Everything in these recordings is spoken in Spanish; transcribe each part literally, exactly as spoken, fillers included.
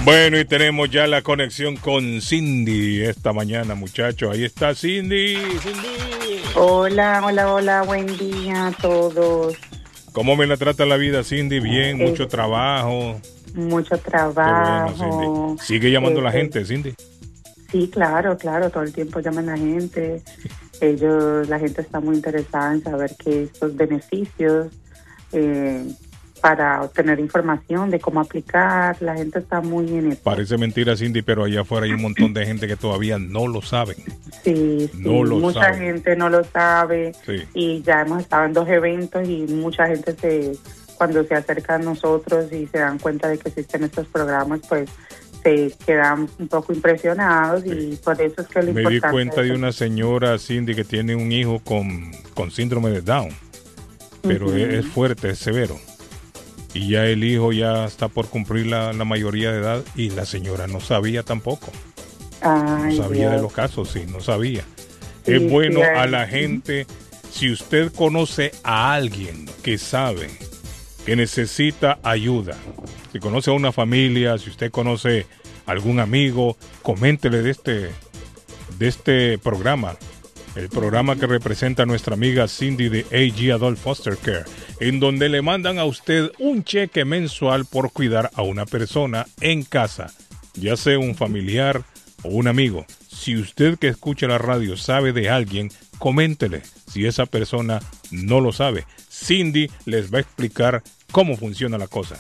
Bueno, y tenemos ya la conexión con Cindy esta mañana, muchachos. Ahí está Cindy. Cindy. Hola, hola, hola, buen día a todos. ¿Cómo me la trata la vida, Cindy? Bien, Eh, mucho trabajo. Mucho Qué trabajo. bueno, Cindy. Sigue llamando eh, a la eh, gente, Cindy. Sí, claro, claro, todo el tiempo llaman a la gente. Ellos, la gente está muy interesada en saber que estos beneficios eh, para obtener información de cómo aplicar, la gente está muy en eso. Parece mentira, Cindy, pero allá afuera hay un montón de gente que todavía no lo saben. Sí, sí, No lo mucha saben. gente no lo sabe. Sí. Y ya hemos estado en dos eventos y mucha gente se, cuando se acerca a nosotros y se dan cuenta de que existen estos programas, pues se quedan un poco impresionados. Sí. Y por eso es que lo Me importante di cuenta es de una señora, Cindy, que tiene un hijo con, con síndrome de Down, pero uh-huh. es, es fuerte, es severo. Y ya el hijo ya está por cumplir la, la mayoría de edad y la señora no sabía tampoco. Ay, no sabía Dios. de los casos, sí, no sabía. Sí, es bueno sí, a la gente, si usted conoce a alguien que sabe que necesita ayuda, si conoce a una familia, si usted conoce a algún amigo, coméntele de este, de este programa. El programa que representa a nuestra amiga Cindy de A G Adult Foster Care, en donde le mandan a usted un cheque mensual por cuidar a una persona en casa, ya sea un familiar o un amigo. Si usted que escucha la radio sabe de alguien, coméntele. Si esa persona no lo sabe, Cindy les va a explicar cómo funciona la cosa.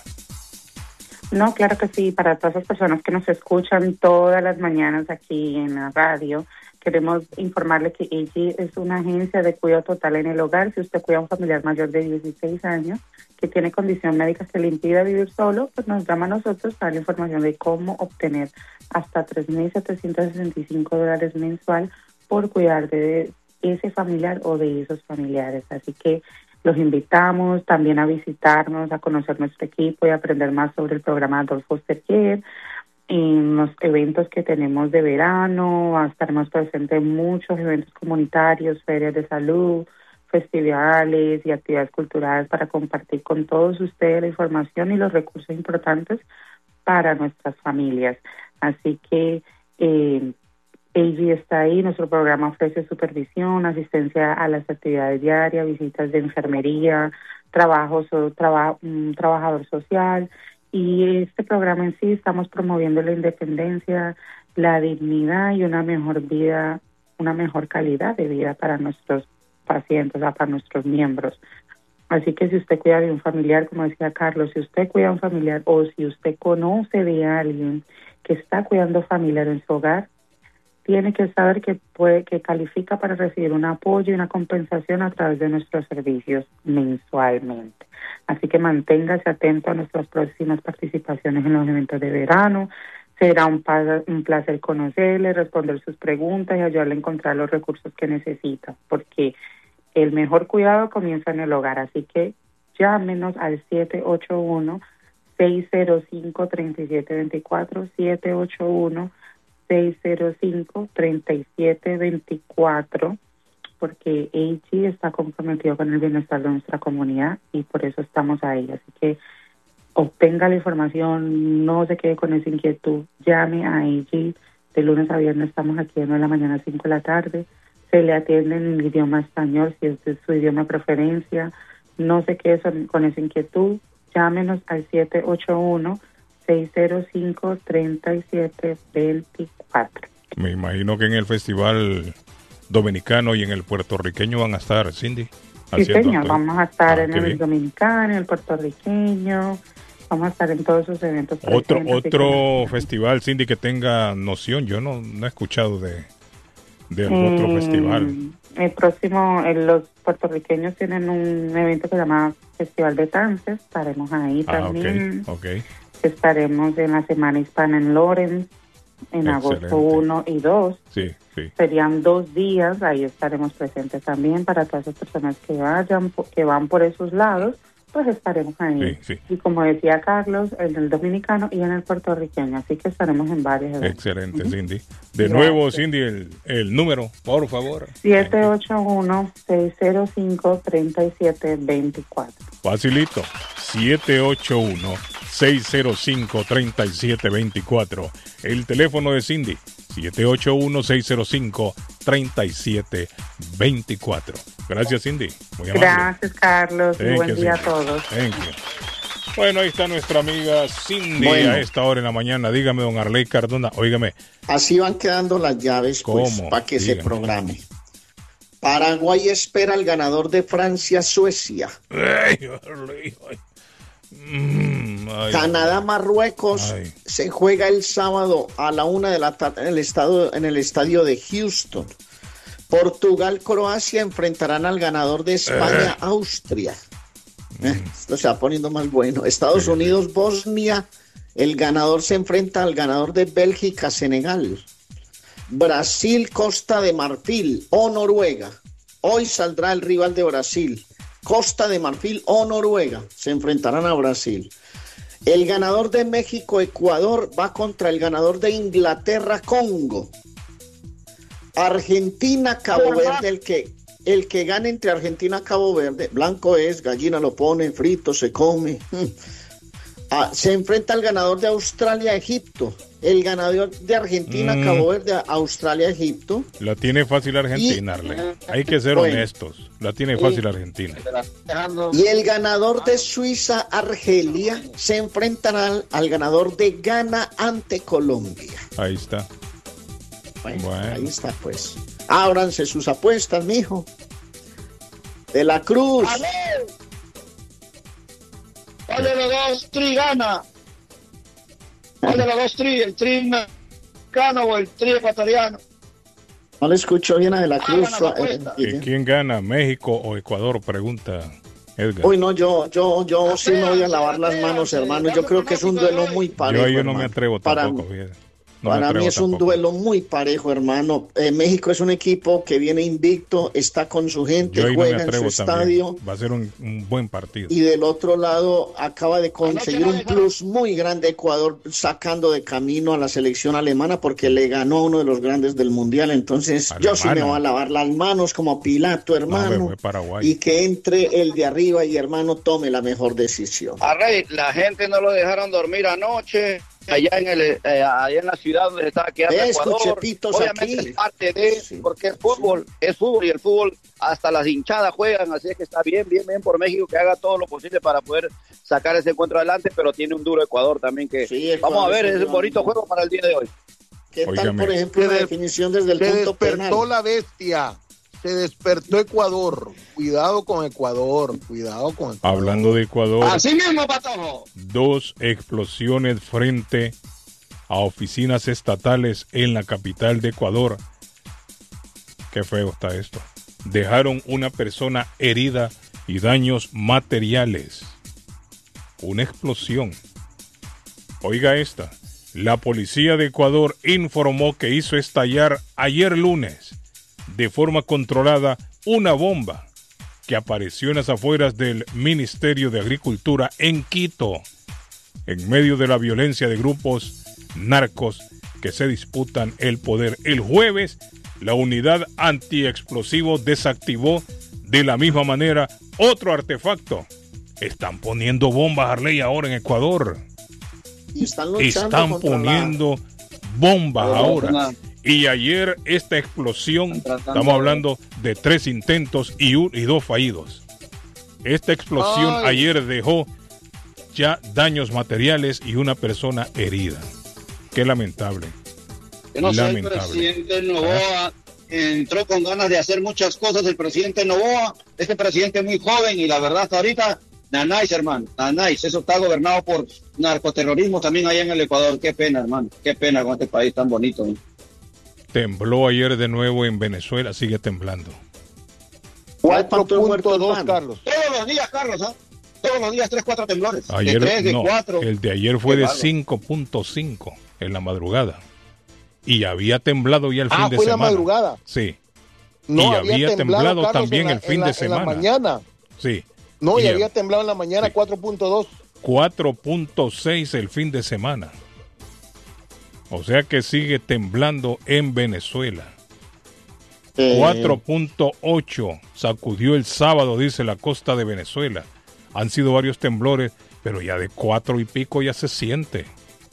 No, claro que sí, para todas las personas que nos escuchan todas las mañanas aquí en la radio, queremos informarle que A G es una agencia de cuidado total en el hogar. Si usted cuida a un familiar mayor de dieciséis años que tiene condición médica que le impida vivir solo, pues nos llama a nosotros para la información de cómo obtener hasta tres mil setecientos sesenta y cinco dólares mensual por cuidar de ese familiar o de esos familiares. Así que los invitamos también a visitarnos, a conocer nuestro equipo y a aprender más sobre el programa Adult Foster Care. En los eventos que tenemos de verano, estaremos presentes en muchos eventos comunitarios, ferias de salud, festivales y actividades culturales para compartir con todos ustedes la información y los recursos importantes para nuestras familias. Así que eh, A G está ahí, nuestro programa ofrece supervisión, asistencia a las actividades diarias, visitas de enfermería, trabajos o traba, un trabajador social. Y este programa en sí estamos promoviendo la independencia, la dignidad y una mejor vida, una mejor calidad de vida para nuestros pacientes, o sea, para nuestros miembros. Así que si usted cuida de un familiar, como decía Carlos, si usted cuida de un familiar o si usted conoce de alguien que está cuidando familiar en su hogar, tiene que saber que puede, que califica para recibir un apoyo y una compensación a través de nuestros servicios mensualmente. Así que manténgase atento a nuestras próximas participaciones en los eventos de verano. Será un, un placer conocerle, responder sus preguntas y ayudarle a encontrar los recursos que necesita, porque el mejor cuidado comienza en el hogar. Así que llámenos al siete ocho uno, seis cero cinco, tres siete dos cuatro, siete ocho uno, seis cero cinco, tres siete dos cuatro, porque A G está comprometido con el bienestar de nuestra comunidad y por eso estamos ahí. Así que obtenga la información, no se quede con esa inquietud, llame a A G. De lunes a viernes estamos aquí de nueve de la mañana a cinco de la tarde. Se le atiende en el idioma español, si es de su idioma de preferencia. No se quede con esa inquietud, llámenos al siete ocho uno, seis cero cinco, tres siete dos cuatro. Me imagino que en el festival dominicano y en el puertorriqueño van a estar, Cindy. Sí, señor, vamos a estar ah, en el bien. dominicano, en el puertorriqueño, vamos a estar en todos esos eventos. Otro otro festival, Cindy, que tenga noción, yo no, no he escuchado de, de eh, otro festival. El próximo, eh, los puertorriqueños tienen un evento que se llama Festival de Dances, estaremos ahí ah, también. Okay, okay. Estaremos en la Semana Hispana en Lawrence, en Excelente. agosto uno y dos. Sí, sí. Serían dos días, ahí estaremos presentes también para todas las personas que vayan, que van por esos lados pues estaremos ahí. Sí, sí. Y como decía Carlos, en el dominicano y en el puertorriqueño, así que estaremos en varios eventos. Excelente, uh-huh. Cindy. De Gracias. nuevo, Cindy, el, el número, por favor. siete ocho uno, seis cero cinco, tres siete dos cuatro. Facilito. siete ocho uno, seis cero cinco, tres siete dos cuatro. El teléfono de Cindy, siete ocho uno, seis cero cinco, tres siete dos cuatro. Gracias, Cindy. Muy amable. Gracias, Carlos. Thank y buen you, día Cindy. a todos. Thank you. Bueno, ahí está nuestra amiga Cindy Bueno. a esta hora en la mañana. Dígame, don Arley Cardona, óigame. Así van quedando las llaves, pues, para que Dígame. se programe. Paraguay espera al ganador de Francia-Suecia. Ay, Arley, ay. Mm, ay, Canadá-Marruecos ay. se juega el sábado a la una de la tarde en el, estado, en el estadio de Houston. Portugal-Croacia enfrentarán al ganador de España-Austria. Eh, esto se va poniendo más bueno. Estados Sí, Unidos-Bosnia, el ganador se enfrenta al ganador de Bélgica-Senegal. Brasil-Costa de Marfil o Noruega. Hoy saldrá el rival de Brasil. Costa de Marfil o Noruega se enfrentarán a Brasil. El ganador de México-Ecuador va contra el ganador de Inglaterra-Congo. Argentina-Cabo Verde, el que, el que gane entre Argentina-Cabo Verde, blanco es, gallina lo pone, frito se come. Ah, se enfrenta al ganador de Australia-Egipto. El ganador de Argentina-Cabo Mm. Verde, Australia-Egipto. La tiene fácil Argentina, Y- Arley. Hay que ser Bueno. honestos. La tiene fácil Argentina. Y el ganador de Suiza-Argelia se enfrentará al, al ganador de Ghana ante Colombia. Ahí está. Bueno, Bueno. ahí está pues. Ábranse sus apuestas, mijo. De la Cruz. ¿Cuál de los dos tri gana? ¿Cuál de los dos tri? ¿El tri mexicano o el tri ecuatoriano? No le escucho bien a De la Cruz. Hagan la apuesta. eh, ¿Y quién gana, México o Ecuador? Pregunta Edgar. Uy, no, yo, yo, yo sí me voy a lavar las manos, hermano. Yo creo que es un duelo muy parejo. yo yo no me hermano. atrevo Para tampoco. mí- fíjate. No me Para atrevo mí es un tampoco. duelo muy parejo, hermano. Eh, México es un equipo que viene invicto, está con su gente, Yo ahí no me juega en su atrevo estadio. también. Va a ser un, un buen partido. Y del otro lado acaba de conseguir un plus muy grande Ecuador, sacando de camino a la selección alemana porque le ganó a uno de los grandes del mundial. Entonces yo sí me Alemana. voy a lavar las manos como Pilato, No, hermano. fue Paraguay. Y que entre el de arriba y hermano tome la mejor decisión. A Rey, la gente no lo dejaron dormir anoche. Allá en el eh, allá en la ciudad donde se estaba quedando Eh, Ecuador. escuché pitos Obviamente aquí. es parte de, Sí. porque es fútbol, es fútbol y el fútbol hasta las hinchadas juegan, así es que está bien, bien, bien por México que haga todo lo posible para poder sacar ese encuentro adelante, pero tiene un duro Ecuador también que Sí, Ecuador vamos a ver, es es un bonito juego para el día de hoy. ¿Qué tal, Óigame. por ejemplo, la Se des- definición desde el Se punto despertó penal? la bestia. Se despertó Ecuador. Cuidado con Ecuador. Cuidado con Ecuador. Hablando de Ecuador, Así mismo, Patojo. dos explosiones frente a oficinas estatales en la capital de Ecuador. Qué feo está esto. Dejaron una persona herida y daños materiales. Una explosión. Oiga esta. La policía de Ecuador informó que hizo estallar ayer lunes, de forma controlada, una bomba que apareció en las afueras del Ministerio de Agricultura en Quito, en medio de la violencia de grupos narcos que se disputan el poder. El jueves, la unidad antiexplosivo desactivó de la misma manera otro artefacto. Están poniendo bombas, Arley, ahora en Ecuador. Y están luchando Están contra la- poniendo bombas Pero, ahora. una- Y ayer esta explosión, Están tratando estamos de- hablando de tres intentos y, un, y dos fallidos. Esta explosión Ay. ayer dejó ya daños materiales y una persona herida. Qué lamentable. Yo no sé, el Lamentable. presidente Novoa entró con ganas de hacer muchas cosas. El presidente Novoa, este presidente es muy joven y la verdad hasta ahorita, nanáis, hermano, nanáis. Eso está gobernado por narcoterrorismo también allá en el Ecuador. Qué pena, hermano, qué pena con este país tan bonito, ¿no? Tembló ayer de nuevo en Venezuela, sigue temblando. ¿Cuál cuatro punto de muertos, punto dos, hermano? Carlos. Todos los días, Carlos, ¿ah? Todos los días, tres, cuatro temblores. Ayer de tres, de no, cuatro. el de ayer fue Qué de bárbaro. cinco punto cinco en la madrugada. Y había temblado ya el fin Ah, de fue la semana. madrugada. Sí, No Y había temblado Carlos, también en la- el fin en la- de En semana. la mañana. sí. No, y Yeah. había temblado en la mañana, Sí. cuatro punto dos. cuatro punto seis el fin de semana. O sea que sigue temblando en Venezuela. Eh, cuatro punto ocho sacudió el sábado, dice la costa de Venezuela. Han sido varios temblores, pero ya de cuatro y pico ya se siente.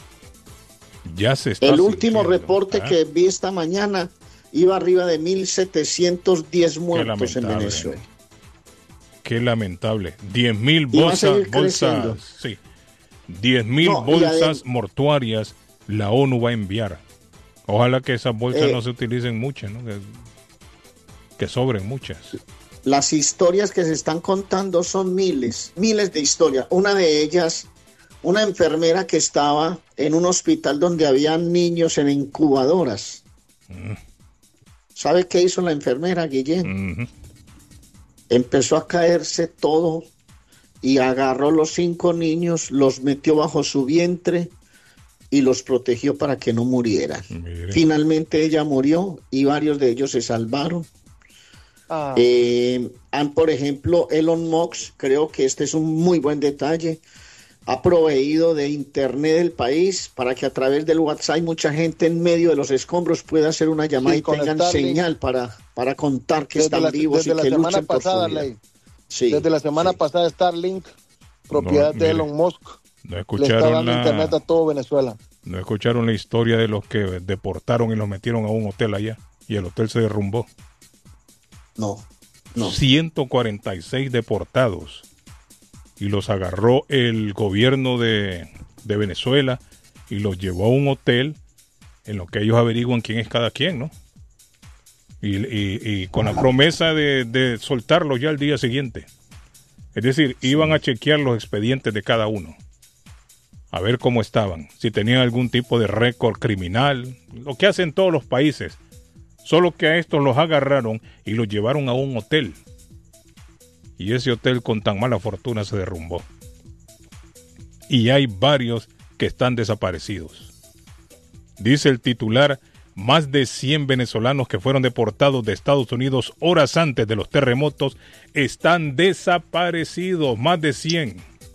Ya se está el último sintiendo, reporte ¿ah? que vi esta mañana iba arriba de mil setecientos diez muertos en lamentable. Venezuela. Qué lamentable. diez mil Y va a bolsas, seguir creciendo. bolsas, sí. diez mil No, y bolsas adem- mortuarias la ONU va a enviar. Ojalá que esas bolsas Eh, no se utilicen muchas, ¿no? Que, que sobren muchas. Las historias que se están contando son miles, miles de historias. Una de ellas, una enfermera que estaba en un hospital donde había niños en incubadoras. Mm. ¿Sabe qué hizo la enfermera, Guillén? Ujú. Empezó a caerse todo y agarró los cinco niños, los metió bajo su vientre y los protegió para que no murieran. Mire. Finalmente ella murió y varios de ellos se salvaron. Ah, Eh, han, por ejemplo, Elon Musk, creo que este es un muy buen detalle, ha proveído de internet del país para que a través del WhatsApp mucha gente en medio de los escombros pueda hacer una llamada Sí, y con tengan Starlink. señal para, para contar que desde están la, vivos desde y la que semana luchan por pasada, su vida. Ley. Sí, Desde la semana sí. pasada, Starlink, propiedad No, de mire, Elon Musk, No le está escucharon dando internet a la, todo Venezuela. no escucharon la historia de los que deportaron y los metieron a un hotel allá y el hotel se derrumbó. No, no. ciento cuarenta y seis deportados y los agarró el gobierno de, de Venezuela y los llevó a un hotel en lo que ellos averiguan quién es cada quien, ¿no? Y, y- y con la promesa de, de soltarlos ya al día siguiente. Es decir, iban a chequear los expedientes de cada uno, a ver cómo estaban, si tenían algún tipo de récord criminal, lo que hacen todos los países. Solo que a estos los agarraron y los llevaron a un hotel. Y ese hotel con tan mala fortuna se derrumbó. Y hay varios que están desaparecidos. Dice el titular, más de cien venezolanos que fueron deportados de Estados Unidos horas antes de los terremotos están desaparecidos. Más de cien.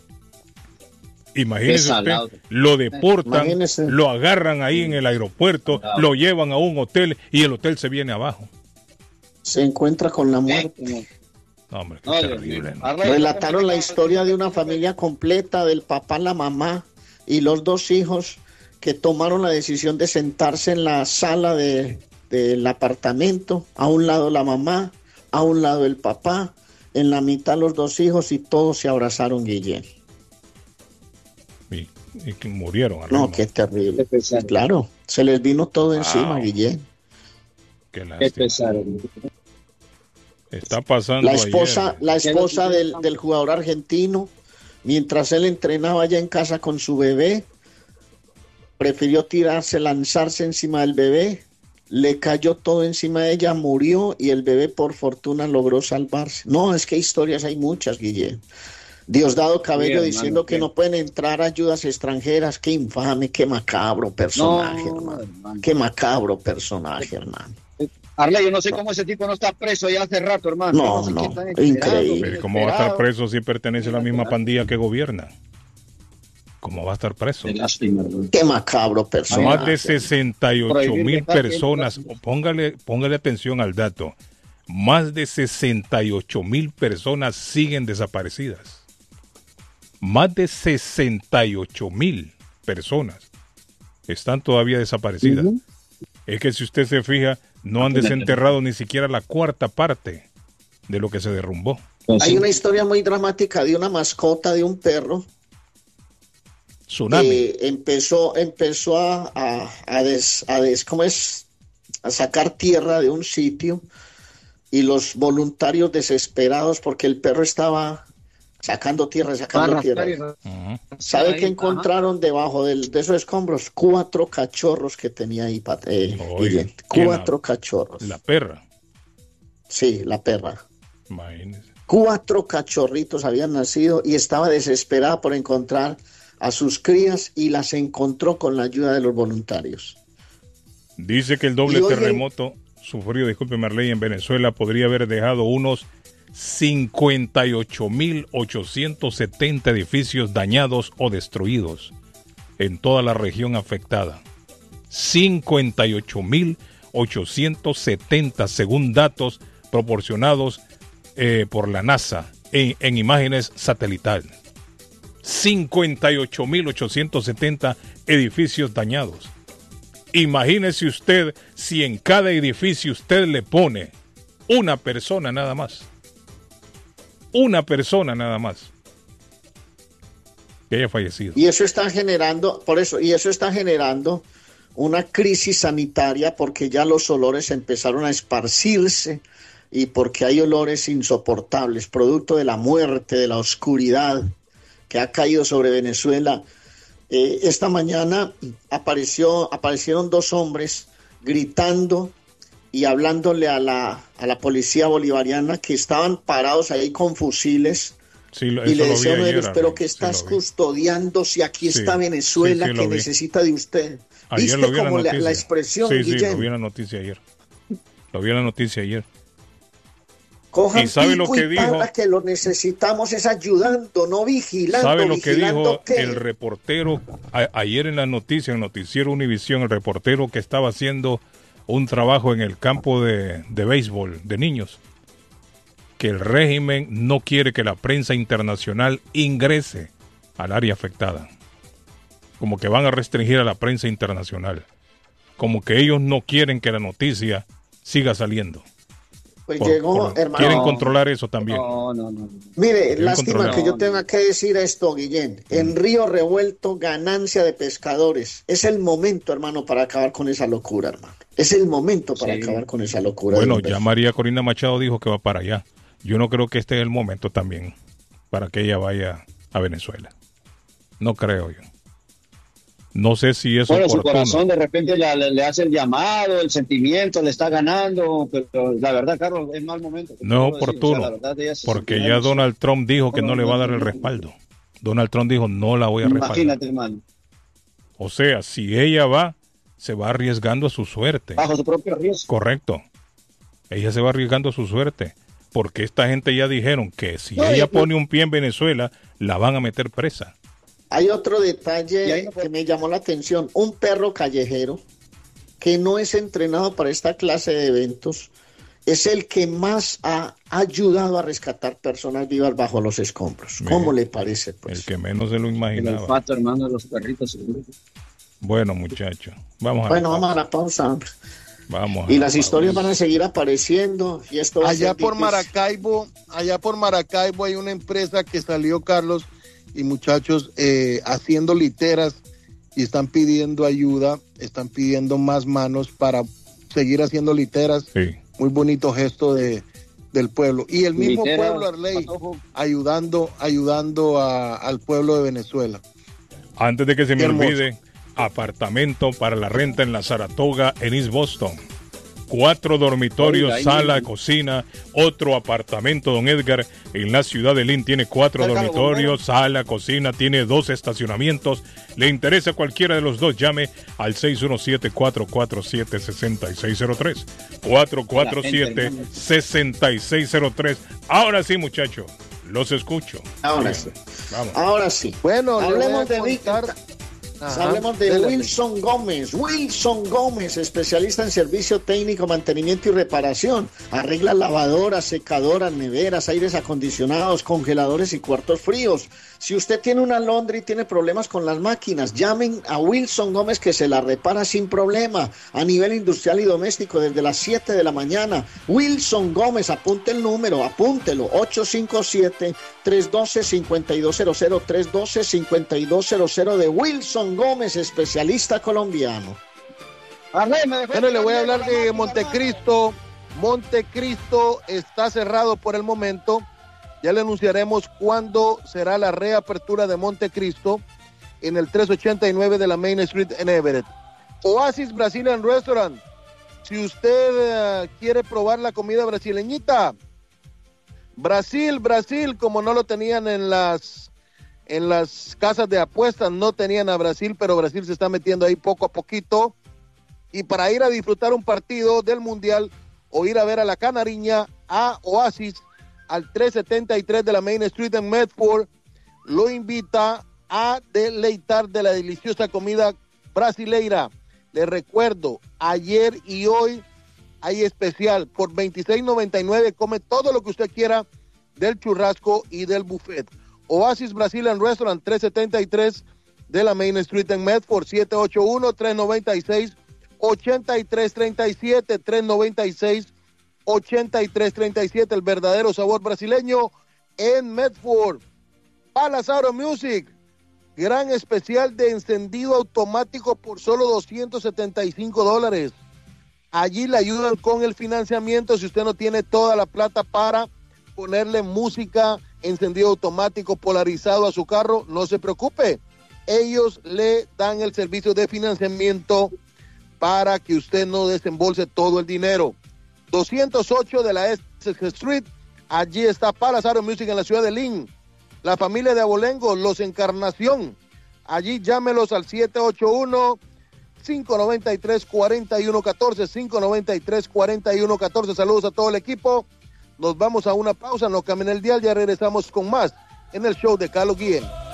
Imagínese usted, salado. lo deportan, Imagínese. lo agarran ahí en el aeropuerto, Salado. lo llevan a un hotel y el hotel se viene abajo. Se encuentra con la muerte. No, hombre, qué No, Dios terrible, mío. ¿no? Arley, Relataron la no, historia de una familia completa, del papá, la mamá y los dos hijos que tomaron la decisión de sentarse en la sala de, del apartamento, a un lado la mamá, a un lado el papá, en la mitad los dos hijos y todos se abrazaron, Guillén. Y, y que murieron. No, arriba. qué terrible. Qué pesar. Claro, se les vino todo Wow. encima, Guillén. Qué Qué lástima. pesar. Está pasando La esposa, ayer. la esposa del, del jugador argentino, mientras él entrenaba allá en casa con su bebé, prefirió tirarse, lanzarse encima del bebé, le cayó todo encima de ella, murió y el bebé por fortuna logró salvarse. No, es que historias hay muchas, Guillén. Diosdado Cabello Sí, diciendo hermano, que sí. no pueden entrar ayudas extranjeras. Qué infame, qué macabro personaje, No, hermano. hermano. Qué macabro personaje, hermano. Arley, yo no sé cómo ese tipo no está preso ya hace rato, hermano. No, Yo sé no, qué están esperando, increíble. Pero ¿cómo va a estar desesperado. preso si pertenece a la misma pandilla que gobierna? ¿Cómo va a estar preso? Qué lástima, hermano. Qué macabro personaje. Más de sesenta y ocho Prohibir mil dejar que personas, entra- póngale, póngale atención al dato, más de sesenta y ocho mil personas siguen desaparecidas. Más de sesenta y ocho mil personas están todavía desaparecidas. Ujú. Es que si usted se fija, no han desenterrado ni siquiera la cuarta parte de lo que se derrumbó. Pues Hay sí. una historia muy dramática de una mascota de un perro Tsunami. que empezó, empezó a, a, a des, a des- ¿cómo es? A sacar tierra de un sitio y los voluntarios desesperados porque el perro estaba sacando tierra, sacando Para tierra. rascar y- Ujú. ¿Sabe ahí, qué encontraron debajo del- de esos escombros? Cuatro cachorros que tenía ahí, Pat- eh, Oiga, Guillén. ¿quién Cuatro la- cachorros. La perra. Sí, la perra. Imagínese. Cuatro cachorritos habían nacido y estaba desesperada por encontrar a sus crías y las encontró con la ayuda de los voluntarios. Dice que el doble Y hoy el- terremoto sufrido, disculpe Marley, en Venezuela podría haber dejado unos cincuenta y ocho mil ochocientos setenta edificios dañados o destruidos en toda la región afectada. cincuenta y ocho mil ochocientos setenta según datos proporcionados eh, por la NASA en, en imágenes satelitales. cincuenta y ocho mil ochocientos setenta edificios dañados. Imagínese usted si en cada edificio usted le pone una persona nada más. Una persona nada más que haya fallecido. Y eso está generando, por eso, y eso está generando una crisis sanitaria porque ya los olores empezaron a esparcirse y porque hay olores insoportables, producto de la muerte, de la oscuridad que ha caído sobre Venezuela. Eh, esta mañana apareció, aparecieron dos hombres gritando y hablándole a la, a la policía bolivariana que estaban parados ahí con fusiles. Sí, y le decía uno de ellos, pero que sí, estás custodiando si aquí sí, está Venezuela, sí, sí, que necesita de usted. Ayer ¿Viste como la, la expresión, Sí, sí, Guillén? lo vi en la noticia ayer. Lo vi en la noticia ayer. Cojan ¿Y sabe pico lo que y dijo? pala, que lo necesitamos es ayudando, no vigilando. ¿Sabe lo que dijo ¿qué? el reportero a, ayer en la noticia, en el noticiero Univisión, el reportero que estaba haciendo un trabajo en el campo de, de béisbol de niños? Que el régimen no quiere que la prensa internacional ingrese al área afectada. Como que van a restringir a la prensa internacional. Como que ellos no quieren que la noticia siga saliendo. Pues por, llegó, por, hermano. Quieren controlar eso también. No, no, no. Mire, Quieren lástima que yo tenga que decir esto, Guillén. En mm. Río Revuelto, ganancia de pescadores. Es el momento, hermano, para acabar con esa locura, hermano. Es el momento para sí. acabar con esa locura. Bueno, ya María Corina Machado dijo que va para allá. Yo no creo que este es el momento también para que ella vaya a Venezuela. No creo yo. No sé si es bueno, oportuno. Su corazón de repente le, le, le hace el llamado, el sentimiento, le está ganando, pero la verdad, Carlos, es mal momento. No es oportuno, o sea, verdad, porque ya Donald Trump dijo que no, no, no le va a dar el respaldo. Donald Trump dijo, no la voy a respaldar. Imagínate, hermano. O sea, si ella va, se va arriesgando a su suerte. Bajo su propio riesgo. Correcto. Ella se va arriesgando a su suerte. Porque esta gente ya dijeron que si no, ella y, pone un pie en Venezuela, la van a meter presa. Hay otro detalle no que me llamó la atención. Un perro callejero que no es entrenado para esta clase de eventos es el que más ha ayudado a rescatar personas vivas bajo los escombros. ¿Cómo Mira, le parece? Pues? El que menos se lo imaginaba. El olfato, hermano, de los perritos. Seguro. Bueno, muchachos, vamos a Bueno, vamos a la pausa. Vamos y las historias van a seguir apareciendo y esto va allá a ser por difícil. Maracaibo, allá por Maracaibo hay una empresa que salió, Carlos y muchachos, eh, haciendo literas y están pidiendo ayuda, están pidiendo más manos para seguir haciendo literas. Sí. Muy bonito gesto de del pueblo y el mismo Litera, pueblo Arley ayudando ayudando a, al pueblo de Venezuela. Antes de que se me Hermoso. olvide, apartamento para la renta en la Saratoga en East Boston. Cuatro dormitorios, Oiga, sala, ahí. cocina. Otro apartamento, don Edgar, en la ciudad de Lynn tiene cuatro Cerca dormitorios, sala, cocina, tiene dos estacionamientos. Le interesa cualquiera de los dos, llame al seis uno siete, cuatro cuatro siete, seis seis cero tres. cuatro cuatro siete, seis seis cero tres. Ahora sí, muchachos, los escucho. Ahora sí. Vamos. Ahora sí. Bueno, hablemos de Víctor. Ajá, Hablemos de dele. Wilson Gómez. Wilson Gómez, especialista en servicio técnico, mantenimiento y reparación. Arregla lavadoras, secadoras, neveras, aires acondicionados, congeladores y cuartos fríos. Si usted tiene una laundry y tiene problemas con las máquinas, llamen a Wilson Gómez que se la repara sin problema. A nivel industrial y doméstico desde las siete de la mañana. Wilson Gómez, apunte el número, apúntelo. ocho cinco siete, tres uno dos, cinco dos cero cero, tres uno dos, cinco dos cero cero de Wilson Gómez, especialista colombiano. Bueno, le voy a hablar de Montecristo. Montecristo está cerrado por el momento. Ya le anunciaremos cuándo será la reapertura de Montecristo en el trescientos ochenta y nueve de la Main Street en Everett. Oasis Brazilian Restaurant. Si usted uh, quiere probar la comida brasileñita, Brasil, Brasil, como no lo tenían en las en las casas de apuestas, no tenían a Brasil, pero Brasil se está metiendo ahí poco a poquito. Y para ir a disfrutar un partido del Mundial o ir a ver a la Canariña, a Oasis, al trescientos setenta y tres de la Main Street en Medford. Lo invita a deleitar de la deliciosa comida brasileira. Les recuerdo, ayer y hoy hay especial. Por veintiséis noventa y nueve come todo lo que usted quiera del churrasco y del buffet. Oasis Brazilian Restaurant, trescientos setenta y tres de la Main Street en Medford, siete ocho uno, tres nueve seis, ocho tres tres siete, tres nueve seis, ocho tres tres siete, el verdadero sabor brasileño en Medford. Palazaro Music, gran especial de encendido automático por solo doscientos setenta y cinco dólares. Allí le ayudan con el financiamiento si usted no tiene toda la plata para ponerle música, encendido automático polarizado a su carro, no se preocupe. Ellos le dan el servicio de financiamiento para que usted no desembolse todo el dinero. doscientos ocho de la Essex Street, allí está Palazaro Music en la ciudad de Lynn. La familia de Abolengo, Los Encarnación, allí llámelos al siete ocho uno, cinco nueve tres, cuatro uno uno cuatro, cinco nueve tres, cuatro uno uno cuatro. Saludos a todo el equipo. Nos vamos a una pausa, no cambien el dial, ya regresamos con más en el show de Carlos Guillén.